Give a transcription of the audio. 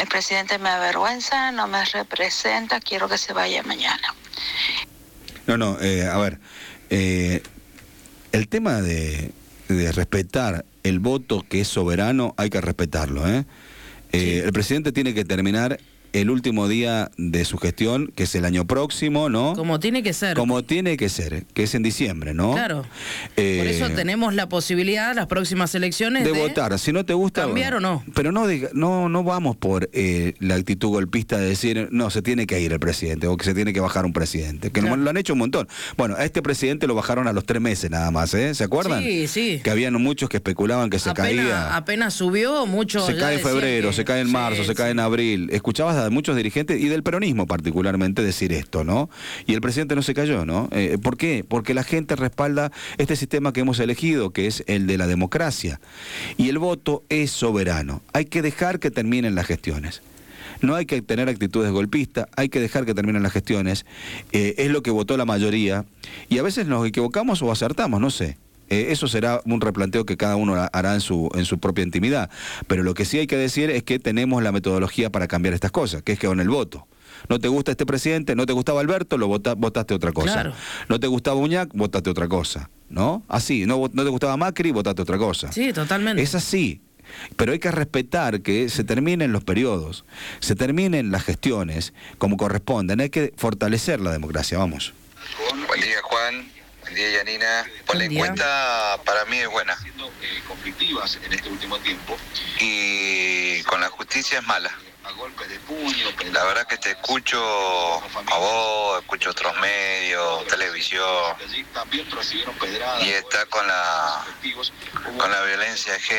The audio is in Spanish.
El presidente me avergüenza, no me representa, quiero que se vaya mañana. No, a ver, el tema de respetar el voto que es soberano, hay que respetarlo, ¿eh? Sí. El presidente tiene que terminar el último día de su gestión, que es el año próximo, ¿no? Como tiene que ser. Como tiene que ser, que es en diciembre, ¿no? Claro. Por eso tenemos la posibilidad, las próximas elecciones, de votar. Si no te gusta, cambiar o no. Pero no vamos por la actitud golpista de decir, no, se tiene que ir el presidente, o que se tiene que bajar un presidente, que claro. lo han hecho un montón. Bueno, a este presidente lo bajaron a los 3 meses nada más, ¿eh? ¿Se acuerdan? Sí, sí. Que habían muchos que especulaban que se caía. Apenas subió, muchos. Se cae en febrero, se cae en marzo, se cae en abril. Escuchabas a muchos dirigentes y del peronismo particularmente decir esto, ¿no? Y el presidente no se cayó, ¿no? ¿Por qué? Porque la gente respalda este sistema que hemos elegido, que es el de la democracia. Y el voto es soberano. Hay que dejar que terminen las gestiones. No hay que tener actitudes golpistas, hay que dejar que terminen las gestiones. Es lo que votó la mayoría. Y a veces nos equivocamos o acertamos, no sé. Eso será un replanteo que cada uno hará en su propia intimidad. Pero lo que sí hay que decir es que tenemos la metodología para cambiar estas cosas, que es que con el voto. No te gusta este presidente, no te gustaba Alberto, votaste otra cosa. Claro. No te gustaba Uñac, votaste otra cosa, ¿no? Así, no te gustaba Macri, votaste otra cosa. Sí, totalmente. Es así. Pero hay que respetar que se terminen los periodos, se terminen las gestiones como corresponden. Hay que fortalecer la democracia, vamos. Buen día, Juan. Buen día, Yanina. Pues la encuesta para mí es buena. Conflictivas en este último tiempo. Y con la justicia es mala. A golpes de puño. La verdad que te escucho a vos, escucho otros medios, televisión. Allí también recibieron pedradas. Y está con la violencia de género.